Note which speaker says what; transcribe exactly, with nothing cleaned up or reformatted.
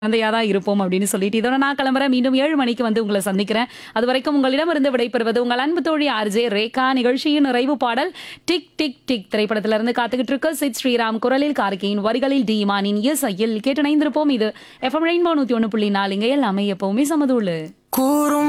Speaker 1: குழந்தையா தான் இருப்போம் அப்படின்னு சொல்லிட்டு இதோட நான் கிளம்புறேன். மீண்டும் ஏழு மணிக்கு வந்து உங்களை சந்திக்கிறேன். அது வரைக்கும் உங்களிடமிருந்து விடைபெறுவது உங்கள் அன்பு தோழி ஆர்ஜே ரேகா. நிகழ்ச்சியின் நிறைவு பாடல் டிக் டிக் டிக் திரைப்படத்திலிருந்து காத்துக்கிட்டு இருக்க சித் ஸ்ரீராம் குரலில் கார்கியின் வரிகளில் டி இமானின் இசையில் கேட்டு இணைந்திருப்போம். இது எஃப்எம் ரெயின்போ நூத்தி ஒன்று புள்ளி நாலு இங்க எல்லாமே எப்பவுமே சமதூளு.
Speaker 2: கூறும்